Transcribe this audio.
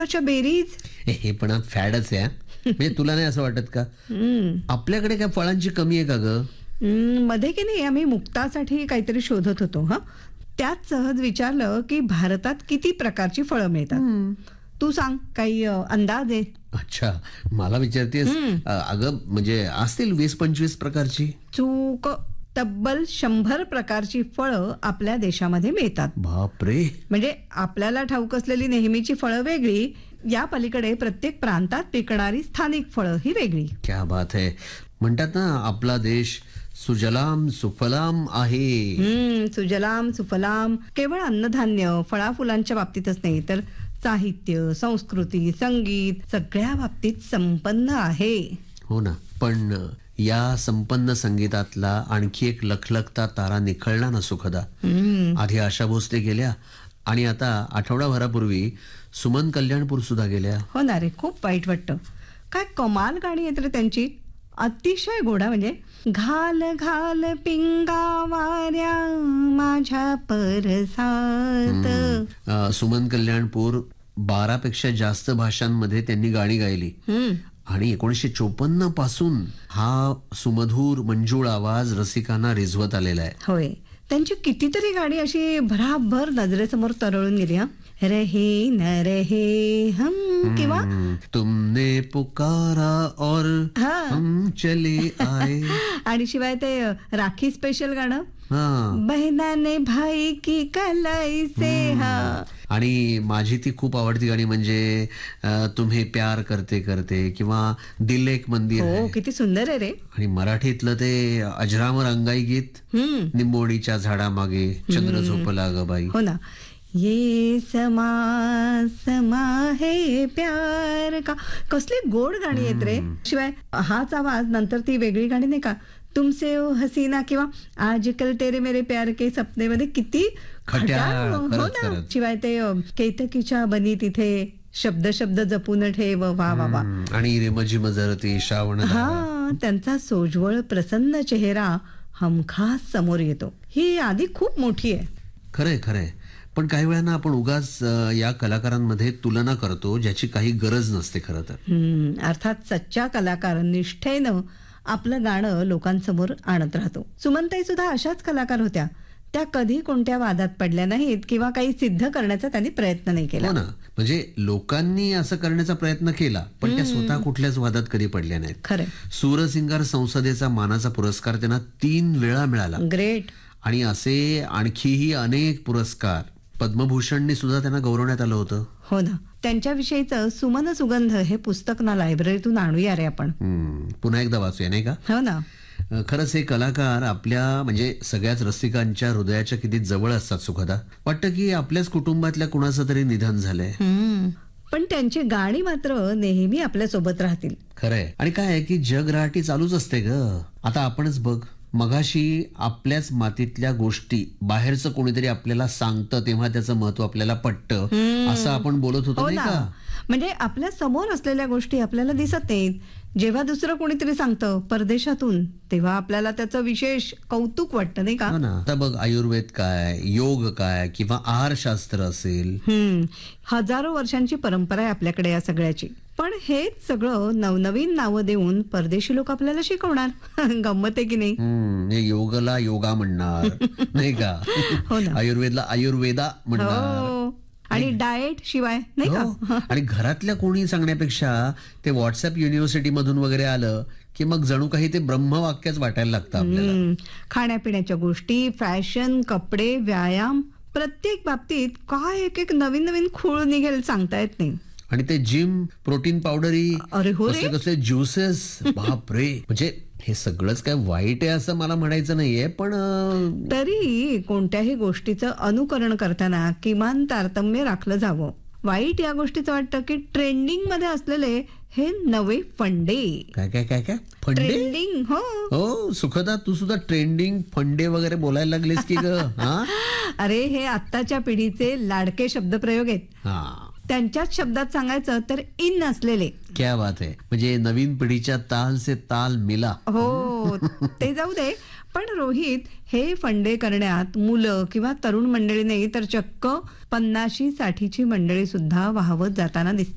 बेरीज. हे पण फॅडच आहे हा. म्हणजे तुला नाही असं वाटत का आपल्याकडे काय फळांची कमी आहे का ग? मध्ये की नाही आम्ही मुक्तासाठी काहीतरी शोधत होतो. त्यात सहज विचारलं की भारतात किती प्रकारची फळं मिळतात. तू सांग, काही अंदाज आहे? अच्छा, मला विचारतेस? अगं म्हणजे असतील 20-25 प्रकारची. चूक. तब्बल 100 प्रकारची फळं आपल्या देशामध्ये मिळतात. बापरे. म्हणजे आपल्याला ठाऊक असलेली नेहमीची फळं वेगळी, या पलीकडे प्रत्येक प्रांतात पिकणारी स्थानिक फळं ही वेगळी. क्या बात है. म्हणतात ना आपला देश सुजलाम सुफलाम आहे. सुजलाम सुफलाम केवळ अन्नधान्य फळाफुलांच्या बाबतीतच नाही, तर साहित्य, संस्कृती, संगीत सगळ्या बाबतीत संपन्न आहे. हो ना. पण या संपन्न संगीतातला आणखी एक लखलखता तारा निखळला ना सुखदा. आधी आशा भोसले गेल्या आणि आता आठवडाभरापूर्वी सुमन कल्याणपूर सुद्धा गेल्या. हो ना रे, खूप वाईट वाटतं. काय कमाल गाणी येत रे त्यांची, अतिशय गोडा. म्हणजे घाल घाल पिंगा वाऱ्या माझ्या परसात. सुमन कल्याणपूर 12 पेक्षा जास्त भाषांमध्ये त्यांनी गाणी गायली आणि 1954 पासून हा सुमधूर मंजूळ आवाज रसिकांना रिझवत आलेला आहे. होय, त्यांची कितीतरी गाणी अशी भराभर नजरेसमोर तरळून गेली. रहे न रहे हम, किंवा तुमने पुकारा और हम चले आए. आणि शिवाय ते राखी स्पेशल गाणं, बहना ने भाई की कलाई से. आणि माझी ती खूप आवडती गाणी म्हणजे तुम्ही प्यार करते करते किंवा दिल एक मंदिर. हो, किती सुंदर आहे रे. आणि मराठीतलं ते अजरामर अंगाई गीत, निंबोणीच्या झाडामागे चंद्र झोपला ग बाई. हो ना. ये समा समा है प्यार का, कसली गोड गाणी आहेत रे. शिवाय हाच आवाज नंतर ती वेगळी गाणी नाही का, तुमसे ओ हसीना किंवा आजकल तेरे मेरे प्यार के सपने मध्ये किती खट्याळ. हो ना. शिवाय ते केतकीच्या बनी तिथे शब्द शब्द जपून ठेव. वा वा वा. आणि रिमझिम जरती श्रावण. त्यांचा सोज्वळ प्रसन्न चेहरा हमखास समोर येतो. ही यादी खूप मोठी आहे. खरंय खरंय. पण काही वेळाना आपण उगाच या कलाकारांमध्ये तुलना करतो ज्याची काही गरज नसते खरं तर. अर्थात सच्चा कलाकार निष्ठेनं आपलं गाणं लोकांसमोर आणत राहतो. सुमनताई सुद्धा अशाच कलाकार होत्या. त्या कधी कोणत्या वादात पडल्या नाहीत किंवा काही सिद्ध करण्याचा त्यांनी प्रयत्न नाही केला. हो ना. म्हणजे लोकांनी असं करण्याचा प्रयत्न केला पण त्या स्वतः कुठल्याच वादात कधी पडल्या नाहीत. खरं. सूरसिंगार संसदेचा मानाचा पुरस्कार त्यांना 3 वेळा मिळाला. ग्रेट. आणि असे आणखीही अनेक पुरस्कार, पद्मभूषणने सुद्धा त्यांना गौरवण्यात आलं होतं. हो ना. त्यांच्याविषयीचं सुमन सुगंध हे पुस्तक ना लायब्ररीतून आणूया रे आपण. पुन्हा एकदा वाचूया नाही का. हो ना. खरंच हे कलाकार आपल्या म्हणजे सगळ्याच रसिकांच्या हृदयाच्या किती जवळ असतात सुखदा. वाटतं की आपल्याच कुटुंबातल्या कुणाचं तरी निधन झालंय. पण त्यांची गाणी मात्र नेहमी आपल्या सोबत राहतील. खरंय. आणि काय आहे की जग रहाटी चालूच असते ग. आता आपणच बघ, मगाशी आपल्याच मातीतल्या गोष्टी बाहेरचं कोणीतरी आपल्याला सांगतं तेव्हा त्याचं महत्व आपल्याला पटतं असं आपण बोलत होतो नाही का. म्हणजे आपल्या समोर असलेल्या गोष्टी आपल्याला दिसत नाहीत. जेव्हा दुसरं कोणीतरी सांगतं परदेशातून, तेव्हा आपल्याला त्याचं विशेष कौतुक वाटतं नाही का. आता बघ, आयुर्वेद काय, योग काय किंवा आहारशास्त्र असेल, हजारो वर्षांची परंपरा आहे आपल्याकडे या सगळ्याची. पण हेच सगळं नवनवीन नावं देऊन परदेशी लोक आपल्याला शिकवणार. गंमत आहे की नाही. योगला योगा म्हणणार नाही का. हो ना. आयुर्वेदला आयुर्वेदा म्हणणार. आणि डाएट शिवाय नाही का. आणि घरातल्या कोणी सांगण्यापेक्षा ते व्हॉट्सअप युनिव्हर्सिटी मधून वगैरे आलं की मग जणू काही ते ब्रह्मवाक्यच वाटायला लागतं आपल्याला. खाण्यापिण्याच्या गोष्टी, फॅशन, कपडे, व्यायाम, प्रत्येक बाबतीत काय एक एक नवीन नवीन खूळ निघेल सांगता येत नाही. आणि ते जिम, प्रोटीन पावडरी, अरे हो रे, कसले ज्युसेस, बापरे. म्हणजे हे सगळंच काय वाईट आहे असं मला म्हणायचं नाहीये, पण तरी कोणत्याही गोष्टीचं अनुकरण करताना किमान तारतम्य राखलं जावं. वाईट या गोष्टीचं वाटतं की ट्रेंडिंग मध्ये असलेले हे नवे फंडे. काय काय काय काय फंडे. ट्रेंडिंग. हो सुखदा, तू सुद्धा ट्रेंडिंग फंडे वगैरे बोलायला लागलीस की ग. अरे हे आत्ताच्या पिढीचे लाडके शब्दप्रयोग आहेत. त्यांच्याच शब्दात सांगायचं तर इन असलेले. क्या बात आहे. म्हणजे नवीन पिढीच्या ताल से ताल मिला. हो ते जाऊ दे. पण रोहित, हे फंडे करण्यात मुलं किंवा तरुण मंडळी नाही तर चक्क 50-60ची मंडळी सुद्धा वाहवत जाताना दिसतात.